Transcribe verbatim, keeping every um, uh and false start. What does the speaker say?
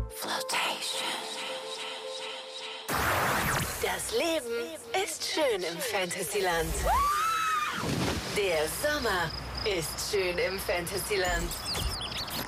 Flotation. Das Leben ist schön im Fantasyland. Der Sommer ist schön im Fantasyland.